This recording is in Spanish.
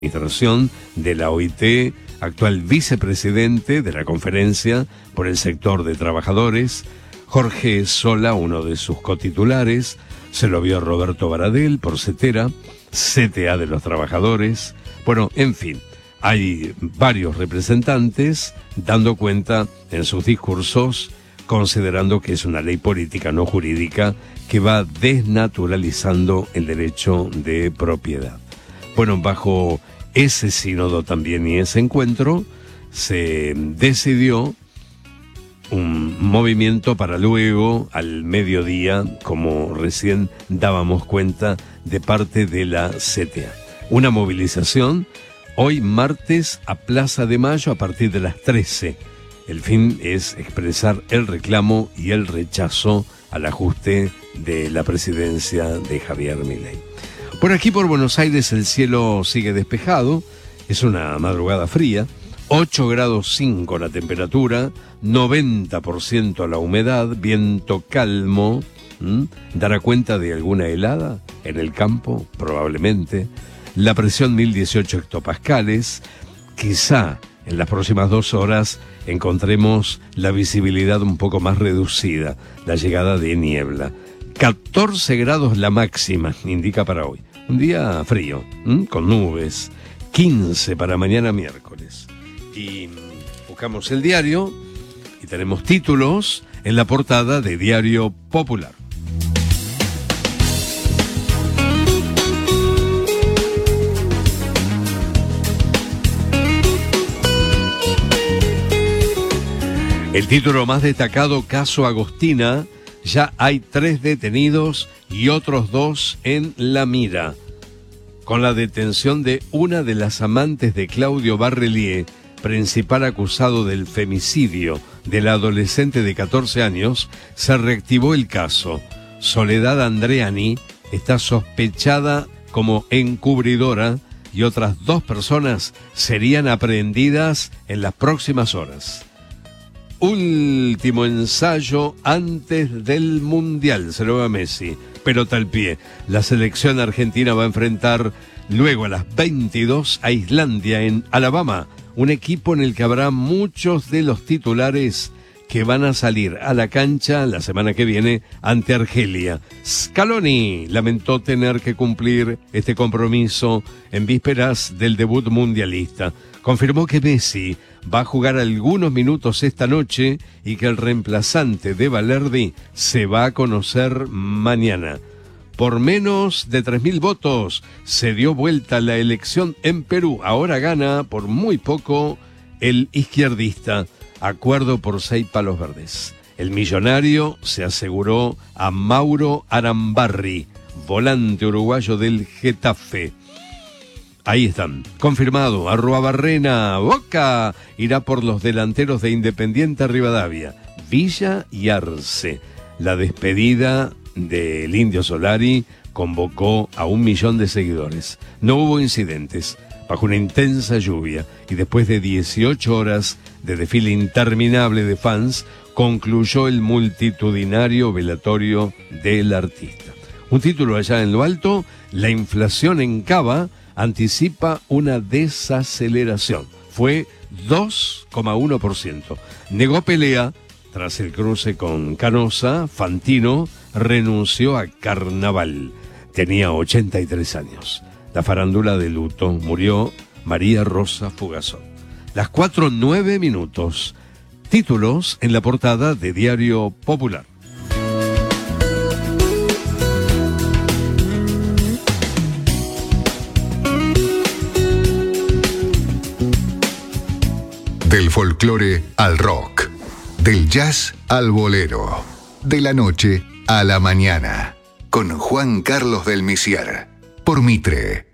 administración de la OIT, actual vicepresidente de la Conferencia por el Sector de Trabajadores, Jorge Sola, uno de sus cotitulares, se lo vio Roberto Baradel por CETERA, CTA de los Trabajadores. Bueno, en fin, hay varios representantes dando cuenta en sus discursos, considerando que es una ley política, no jurídica, que va desnaturalizando el derecho de propiedad. Bueno, bajo ese sínodo también y ese encuentro se decidió un movimiento para luego, al mediodía, como recién dábamos cuenta, de parte de la CTA. Una movilización hoy martes a Plaza de Mayo a partir de las 13. El fin es expresar el reclamo y el rechazo al ajuste de la presidencia de Javier Milei. Por aquí, por Buenos Aires, el cielo sigue despejado, es una madrugada fría, 8 grados 5 la temperatura, 90% la humedad, viento calmo. ¿Dará cuenta de alguna helada en el campo? Probablemente. La presión 1018 hectopascales. Quizá en las próximas 2 horas encontremos la visibilidad un poco más reducida, la llegada de niebla. 14 grados la máxima, indica para hoy. Un día frío, con nubes. 15 para mañana miércoles. Y buscamos el diario y tenemos títulos en la portada de Diario Popular. El título más destacado, caso Agostina, ya hay 3 detenidos y otros 2 en la mira. Con la detención de una de las amantes de Claudio Barrelier, principal acusado del femicidio de la adolescente de 14 años, se reactivó el caso. Soledad Andreani está sospechada como encubridora y otras 2 personas serían aprehendidas en las próximas horas. Último ensayo antes del Mundial, se lo va a Messi. Pelota al pie. La selección argentina va a enfrentar luego a las 22 a Islandia en Alabama, un equipo en el que habrá muchos de los titulares que van a salir a la cancha la semana que viene ante Argelia. Scaloni lamentó tener que cumplir este compromiso en vísperas del debut mundialista. Confirmó que Messi va a jugar algunos minutos esta noche y que el reemplazante de Balerdi se va a conocer mañana. Por menos de 3.000 votos se dio vuelta la elección en Perú. Ahora gana por muy poco el izquierdista. Acuerdo por 6 palos verdes. El millonario se aseguró a Mauro Arambarri, volante uruguayo del Getafe. Ahí están. Confirmado. Arruabarrena, Boca irá por los delanteros de Independiente Rivadavia, Villa y Arce. La despedida del Indio Solari convocó a 1 millón de seguidores. No hubo incidentes. Bajo una intensa lluvia y después de 18 horas de desfile interminable de fans, concluyó el multitudinario velatorio del artista. Un título allá en lo alto, la inflación en Cava anticipa una desaceleración. Fue 2,1%. Negó pelea tras el cruce con Canosa. Fantino renunció a Carnaval. Tenía 83 años. La farándula de luto. Murió María Rosa Fugazón. Las 4:09. Títulos en la portada de Diario Popular. Del folclore al rock, del jazz al bolero, de la noche a la mañana, con Juan Carlos del Misiar, por Mitre.